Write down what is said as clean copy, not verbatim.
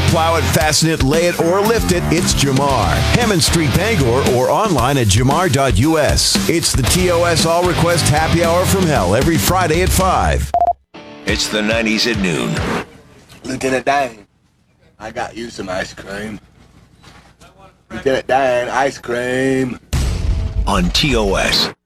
Plow it, fasten it, lay it, or lift it, it's Jamar. Hammond Street, Bangor, or online at jamar.us. It's the TOS All Request Happy Hour from Hell every Friday at 5. It's the 90s at noon. Lieutenant Dan, I got you some ice cream. Lieutenant Dan, ice cream. On TOS.